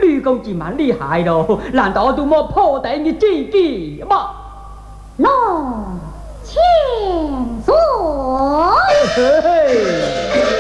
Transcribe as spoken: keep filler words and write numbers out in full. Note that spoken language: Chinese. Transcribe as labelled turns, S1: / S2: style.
S1: 吕公子蛮厉害咯，难道多么破顶的知己吗？
S2: 诺，千岁。
S1: 嘿嘿